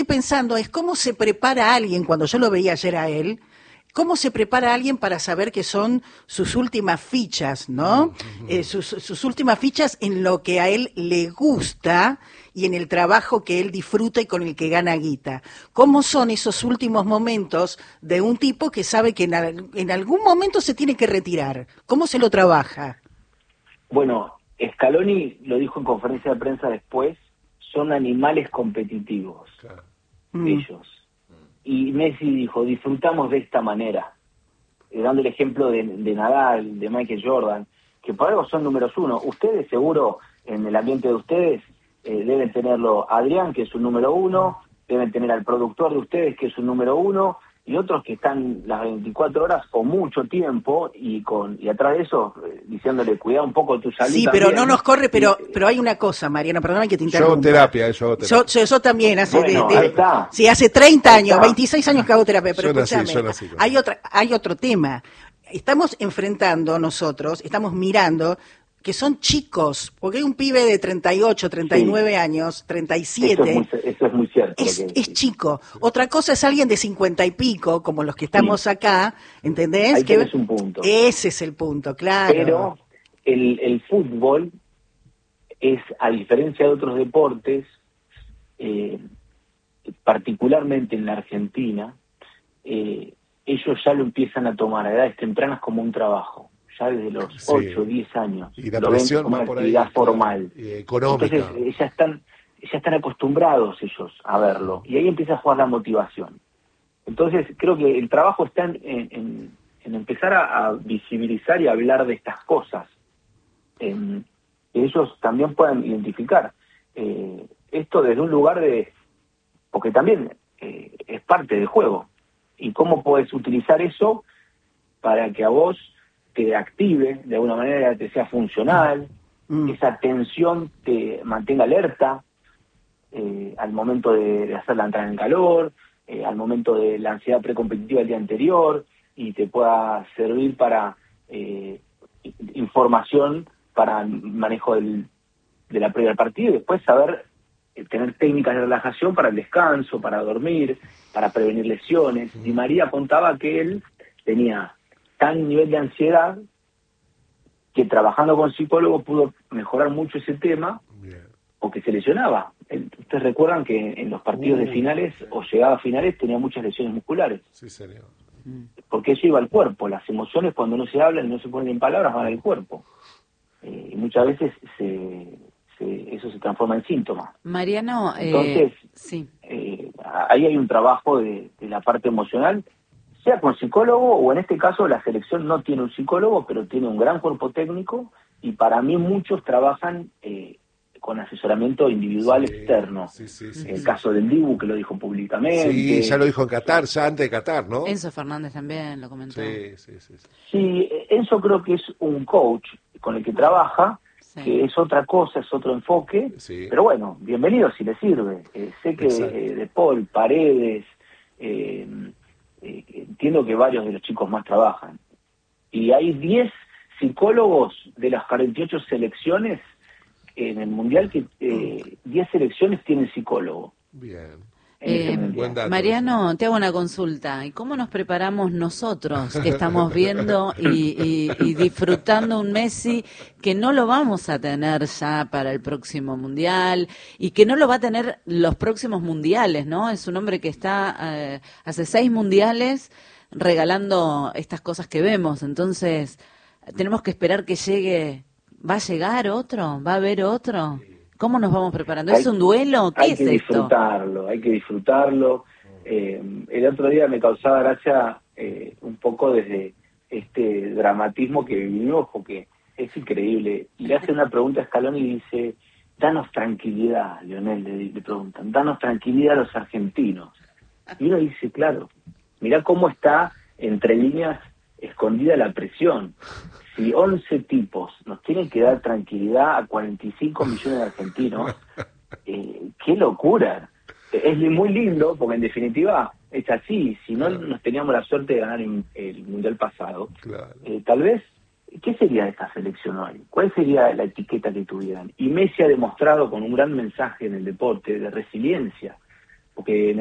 pensando es cómo se prepara alguien, cuando yo lo veía ayer a él, cómo se prepara alguien para saber que son sus últimas fichas, ¿no? Sus últimas fichas en lo que a él le gusta y en el trabajo que él disfruta y con el que gana guita. ¿Cómo son esos últimos momentos de un tipo que sabe que en algún momento se tiene que retirar? ¿Cómo se lo trabaja? Bueno, Scaloni lo dijo en conferencia de prensa después, son animales competitivos, Claro. ellos. Y Messi dijo, disfrutamos de esta manera, dando el ejemplo de Nadal, de Michael Jordan, que por algo son números uno. Ustedes seguro, en el ambiente de ustedes, deben tenerlo Adrián, que es un número uno, deben tener al productor de ustedes, que es un número uno, y otros que están las 24 horas con mucho tiempo y atrás de eso diciéndole cuidado un poco tu salud. Sí, también, pero no nos corre, pero hay una cosa, Mariano, perdóname que te Yo interrumpa. Yo también, hace 30 años, 26 años que hago terapia, pero escúchame, hay otro tema. Estamos enfrentando nosotros, estamos mirando que son chicos, porque hay un pibe de 38, 39 años, 37. Eso es muy cierto. Es chico. Otra cosa es alguien de 50 y pico, como los que estamos acá, ¿entendés? Ahí tenés un punto. Ese es el punto, claro. Pero el fútbol es, a diferencia de otros deportes, particularmente en la Argentina, ellos ya lo empiezan a tomar a edades tempranas como un trabajo. Ya desde los 8 o 10 años, y la lo ven como una actividad formal. Económica. Entonces ya están acostumbrados ellos a verlo, y ahí empieza a jugar la motivación. Entonces creo que el trabajo está en empezar a visibilizar y hablar de estas cosas, que ellos también puedan identificar esto desde un lugar porque también es parte del juego, y cómo puedes utilizar eso para que a vos te active de alguna manera, te sea funcional, esa tensión te mantenga alerta al momento de hacer la entrada en calor, al momento de la ansiedad precompetitiva del día anterior, y te pueda servir para información para manejo de la previa del partido, y después saber tener técnicas de relajación para el descanso, para dormir, para prevenir lesiones. Y María contaba que él tenía tal nivel de ansiedad que trabajando con psicólogo pudo mejorar mucho ese tema. Bien. O que se lesionaba. Ustedes recuerdan que en los partidos de finales o llegaba a finales tenía muchas lesiones musculares. Sí, señor. Porque eso iba al cuerpo. Las emociones, cuando no se hablan y no se ponen en palabras, van al cuerpo. Y muchas veces eso se transforma en síntomas. Mariano, entonces sí. Ahí hay un trabajo de la parte emocional, sea con psicólogo, o en este caso la selección no tiene un psicólogo, pero tiene un gran cuerpo técnico, y para mí muchos trabajan con asesoramiento individual externo. El caso del Dibu, que lo dijo públicamente. Sí, ya lo dijo en Qatar, ya antes de Qatar, ¿no? Enzo Fernández también lo comentó. Sí, Enzo creo que es un coach con el que trabaja, que es otra cosa, es otro enfoque, pero bueno, bienvenido si le sirve. Sé que De Paul, Paredes, entiendo que varios de los chicos más trabajan. Y hay 10 psicólogos de las 48 selecciones en el Mundial, que 10 selecciones tienen psicólogo. Bien. Buen dato. Mariano, te hago una consulta. ¿Y cómo nos preparamos nosotros que estamos viendo y disfrutando un Messi que no lo vamos a tener ya para el próximo Mundial y que no lo va a tener los próximos Mundiales, ¿no? Es un hombre que está hace 6 Mundiales regalando estas cosas que vemos. Entonces, tenemos que esperar que llegue. ¿Va a llegar otro? ¿Va a haber otro? ¿Cómo nos vamos preparando? ¿Es un duelo? ¿Qué es esto? Hay que disfrutarlo. El otro día me causaba gracia un poco desde este dramatismo que vivimos, porque es increíble. Le hace una pregunta a Scaloni y dice, danos tranquilidad, Lionel, le preguntan, danos tranquilidad a los argentinos. Y uno dice, claro, mirá cómo está entre líneas escondida la presión. Si 11 tipos nos tienen que dar tranquilidad a 45 millones de argentinos, ¡qué locura! Es muy lindo, porque en definitiva es así. Si no nos teníamos la suerte de ganar el Mundial pasado, tal vez, ¿qué sería esta selección hoy? ¿Cuál sería la etiqueta que tuvieran? Y Messi ha demostrado con un gran mensaje en el deporte de resiliencia, porque